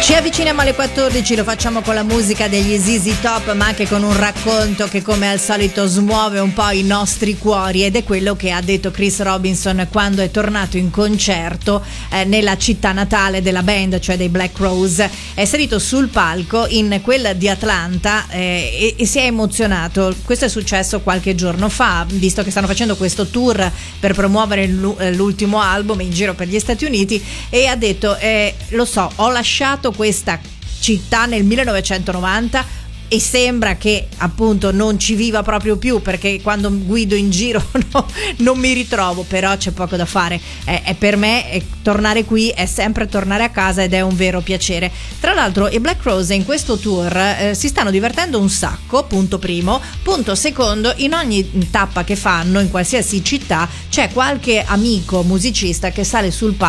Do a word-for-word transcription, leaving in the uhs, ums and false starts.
Ci avviciniamo alle quattordici, lo facciamo con la musica degli Z Z Top, ma anche con un racconto che come al solito smuove un po' i nostri cuori, ed è quello che ha detto Chris Robinson quando è tornato in concerto eh, nella città natale della band, cioè dei Black Crowes. È salito sul palco in quella di Atlanta eh, e, e si è emozionato. Questo è successo qualche giorno fa, visto che stanno facendo questo tour per promuovere l'ultimo album in giro per gli Stati Uniti, e ha detto eh, lo so, ho lasciato questa città nel millenovecentonovanta e sembra che appunto non ci viva proprio più, perché quando guido in giro no, non mi ritrovo, però c'è poco da fare. È, è per me è, tornare qui è sempre tornare a casa ed è un vero piacere. Tra l'altro i Black Crowes in questo tour eh, si stanno divertendo un sacco, punto primo. Punto secondo, in ogni tappa che fanno in qualsiasi città c'è qualche amico musicista che sale sul palco